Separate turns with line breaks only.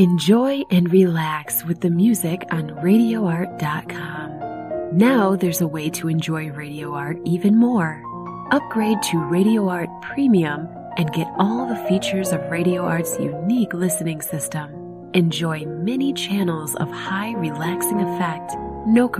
Enjoy and relax with the music on RadioArt.com. Now there's a way to enjoy Radio Art even more. Upgrade to Radio Art Premium and get all the features of Radio Art's unique listening system. Enjoy many channels of high relaxing effect, no